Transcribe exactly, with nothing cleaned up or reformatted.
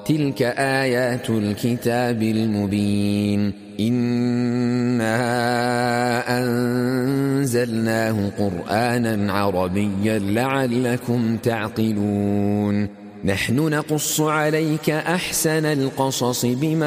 تلك آيات الكتاب المبين إنا أنزلناه قرآنا عربيا لعلكم تعقلون نحن نقص عليك أحسن القصص بما